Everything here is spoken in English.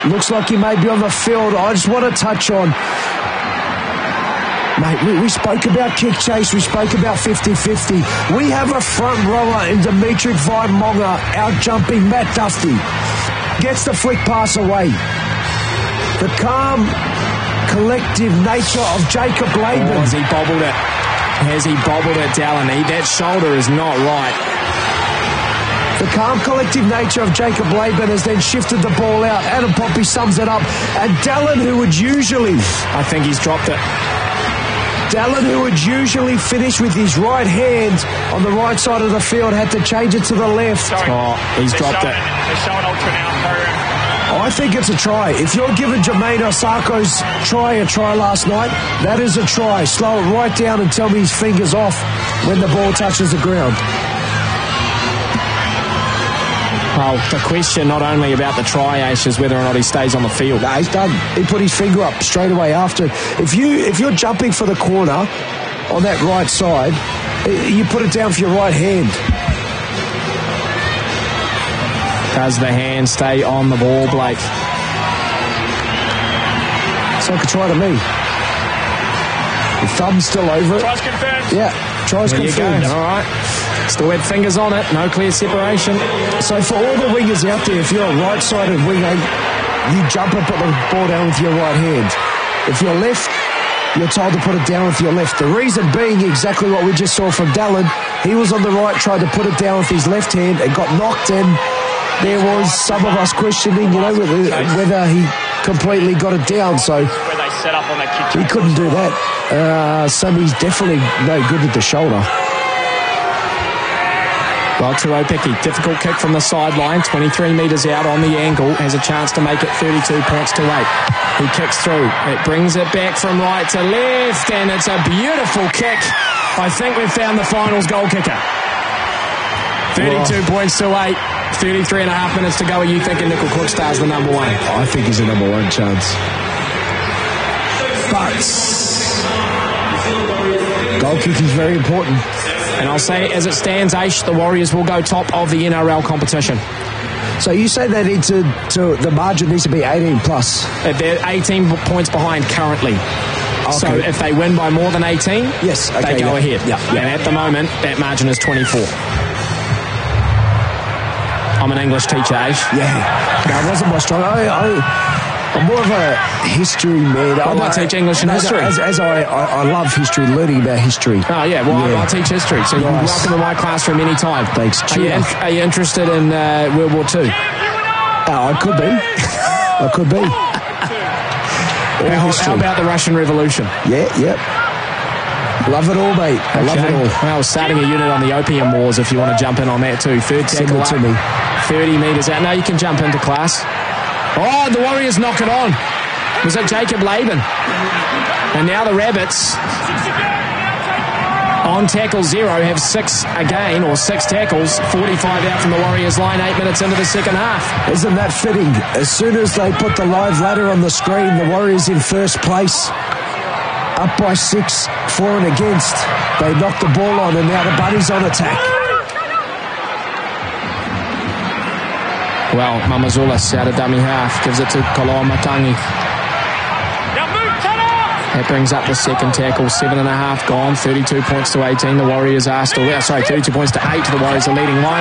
Looks like he may be on the field. I just want to touch on, mate, we spoke about kick chase. We spoke about 50-50. We have a front rower in Dimitri Vaimonga out-jumping Matt Dusty. Gets the flick pass away. The calm, collective nature of Jacob Laban. Oh, has he bobbled it? Has he bobbled it, Dallin? That shoulder is not right. The calm, collective nature of Jacob Laban has then shifted the ball out. Adam Poppy sums it up. And Dallin, who would usually... I think he's dropped it. Dallin, who would usually finish with his right hand on the right side of the field, had to change it to the left. Oh, he's dropped it. They're showing ultra now program. I think it's a try. If you're giving Jermaine Osako's try a try last night, that is a try. Slow it right down and tell me his finger's off when the ball touches the ground. Well, the question not only about the try, Ash, is whether or not he stays on the field. No, he's done. He put his finger up straight away after. If you're jumping for the corner on that right side, you put it down for your right hand. Does the hand stay on the ball, Blake? It's like a try to me. The thumb's still over it. Tries confirmed. Yeah, tries confirmed. All right. Still had fingers on it. No clear separation. So for all the wingers out there, if you're a right-sided winger, you jump and put the ball down with your right hand. If you're left, you're told to put it down with your left. The reason being exactly what we just saw from Dallin. He was on the right, tried to put it down with his left hand and got knocked in. There was some of us questioning, whether he completely got it down. So Where they set up on that kick. he couldn't do that. Sammy's definitely no good with the shoulder. Well, Tuopiki, difficult kick from the sideline, 23 metres out on the angle, has a chance to make it 32 points to 8. He kicks through. It brings it back from right to left, and it's a beautiful kick. I think we've found the finals goal kicker. 32 points to 8. 33 and a half minutes to go. Are you thinking Nickel Crookstar's the number one? I think he's the number one chance. But goal kicking is very important. And I'll say, as it stands, Aish, the Warriors will go top of the NRL competition. So you say they need to the margin needs to be 18 plus. They're 18 points behind currently. Okay. So if they win by more than 18, yes, okay, they go ahead. Yeah. And at the moment, that margin is 24. I'm an English teacher, Aish. Yeah. No, it wasn't my strong. I'm more of a history man. I teach English and history. As I love history, learning about history. Oh, yeah. Well, I teach history, so you're welcome to my classroom anytime. Thanks. Are you interested in World War II? I could be. I could be. How about the Russian Revolution? Yeah, yep. Love it all, mate. I love it all. Well, starting a unit on the Opium Wars if you want to jump in on that too. Third tackle to me. 30 metres out. Now you can jump into class. Oh, the Warriors knock it on. Was it Jacob Laban? And now the Rabbits on tackle 0 have 6 again, or 6 tackles. 45 out from the Warriors line, 8 minutes into the second half. Isn't that fitting? As soon as they put the live ladder on the screen, the Warriors in first place, up by 6, for and against. They knocked the ball on, and now the Bunnies on attack. Well, Mamazulis out of dummy half, gives it to Koloa Matangi. That brings up the second tackle, 7.5 gone, 32 points to 18. The Warriors are still there. 32 points to 8. The Warriors are leading line.